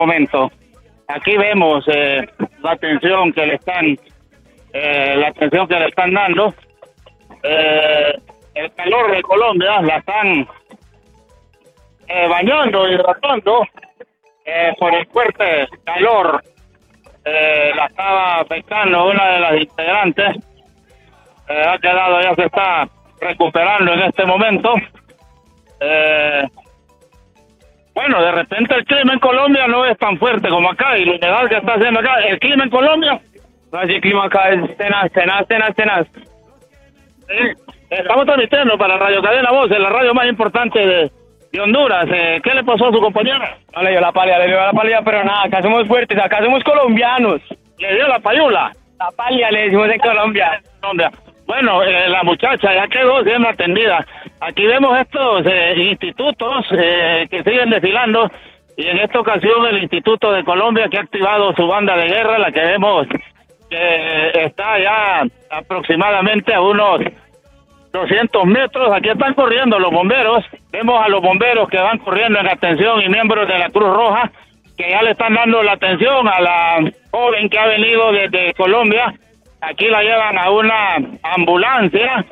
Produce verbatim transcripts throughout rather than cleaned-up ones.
momento. Aquí vemos eh, la atención que le están, eh, la atención que le están dando. Eh, el calor de Colombia la están eh, bañando, hidratando eh, por el fuerte calor. Eh, la estaba afectando una de las integrantes. Eh, ha quedado, ya se está recuperando en este momento. Eh, bueno, de repente el clima en Colombia no es tan fuerte como acá, y la humedad que está haciendo acá, el clima en Colombia, no, el clima acá es tenaz, tenaz, tenaz, tenaz. Sí, estamos transmitiendo para Radio Cadena Voz, la radio más importante de, de Honduras. Eh, ¿Qué le pasó a su compañera? No le dio la palia, le dio la palia, pero nada, acá somos fuertes, acá somos colombianos. ¿Le dio la payula? La palia le decimos en Colombia. Colombia. Bueno, eh, la muchacha ya quedó siendo atendida. Aquí vemos estos eh, institutos eh, que siguen desfilando, y en esta ocasión el Instituto de Colombia, que ha activado su banda de guerra, la que vemos que está ya aproximadamente a unos doscientos metros. Aquí están corriendo los bomberos. Vemos a los bomberos que van corriendo en atención, y miembros de la Cruz Roja que ya le están dando la atención a la joven que ha venido desde Colombia. Aquí la llevan a una ambulancia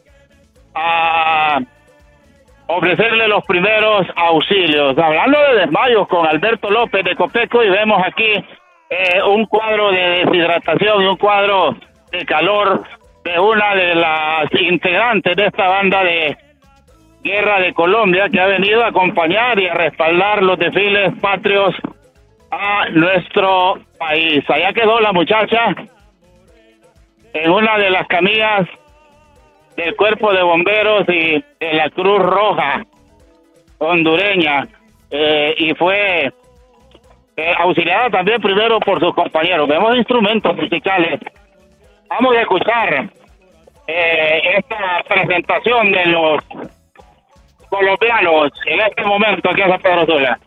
a ofrecerle los primeros auxilios. Hablando de desmayos con Alberto López de Copeco, y vemos aquí eh, un cuadro de deshidratación y un cuadro de calor de una de las integrantes de esta banda de guerra de Colombia, que ha venido a acompañar y a respaldar los desfiles patrios a nuestro país. Allá quedó la muchacha en una de las camillas del Cuerpo de Bomberos y de la Cruz Roja hondureña, eh, y fue eh, auxiliada también primero por sus compañeros. Vemos instrumentos musicales. Vamos a escuchar eh, esta presentación de los colombianos en este momento aquí en San Pedro Sula.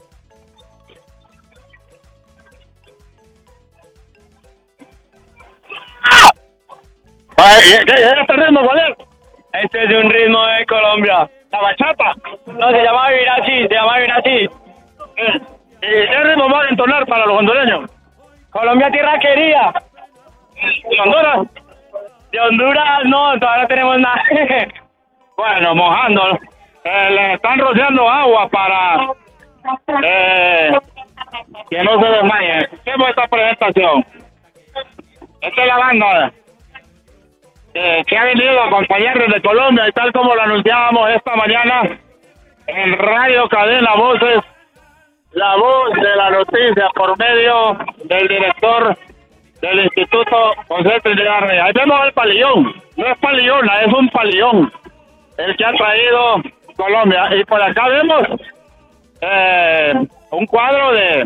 ¿Qué es este ritmo, Valer? Este es un ritmo de Colombia. ¿La bachata? No, se llama vivir así, se llama vivir así. ¿Y qué ritmo va a entonar para los hondureños? Colombia tierra querida. ¿Y Honduras? De Honduras no, todavía no tenemos nada. Bueno, mojando. Eh, le están rociando agua para eh, que no se desmayen. Hacemos esta presentación. Esta es la banda eh, que ha venido a acompañar desde Colombia, y tal como lo anunciábamos esta mañana en Radio Cadena Voces, la voz de la noticia por medio del director del Instituto José Trinidad Reyes. Ahí vemos el palillón. No es palillona, es un palillón el que ha traído Colombia. Y por acá vemos eh, un cuadro de...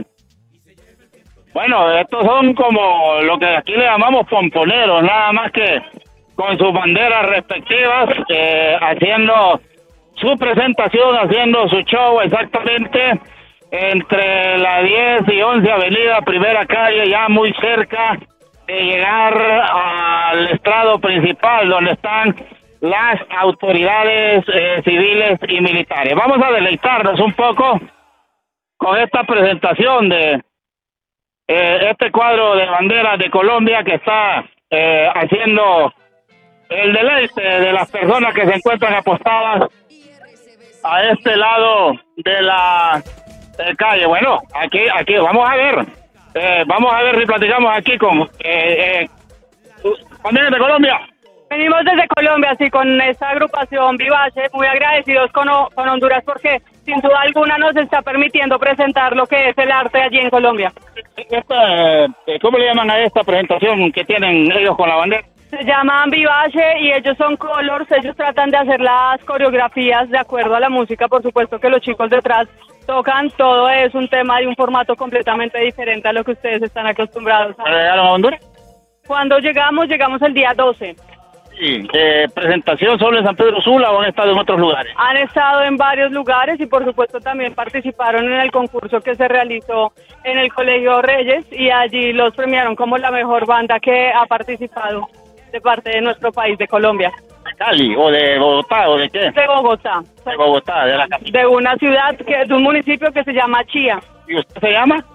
Bueno, estos son como lo que aquí le llamamos pomponeros, nada más que con sus banderas respectivas, eh, haciendo su presentación, haciendo su show exactamente entre la diez y once Avenida, primera calle, ya muy cerca de llegar al estrado principal, donde están las autoridades eh, civiles y militares. Vamos a deleitarnos un poco con esta presentación de eh, este cuadro de banderas de Colombia, que está eh, haciendo el deleite de las personas que se encuentran apostadas a este lado de la eh, calle. Bueno, aquí, aquí vamos a ver, eh, vamos a ver si platicamos aquí con eh, eh, banderas de Colombia. Venimos desde Colombia, sí, con esta agrupación Vivace, muy agradecidos con, con Honduras, porque sin duda alguna nos está permitiendo presentar lo que es el arte allí en Colombia. Esta, ¿Cómo le llaman a esta presentación que tienen ellos con la bandera? Se llaman Vivace y ellos son Colors. Ellos tratan de hacer las coreografías de acuerdo a la música. Por supuesto que los chicos detrás tocan, todo es un tema de un formato completamente diferente a lo que ustedes están acostumbrados a. ¿Llegaron a Honduras? Cuando llegamos, llegamos el día doce. Sí. Eh, ¿Presentación solo en San Pedro Sula o han estado en otros lugares? Han estado en varios lugares y por supuesto también participaron en el concurso que se realizó en el Colegio Reyes, y allí los premiaron como la mejor banda que ha participado de parte de nuestro país, de Colombia. ¿De Cali o de Bogotá o de qué? De Bogotá. De Bogotá, de la capital. De una ciudad, que de un municipio que se llama Chía. ¿Y usted se llama?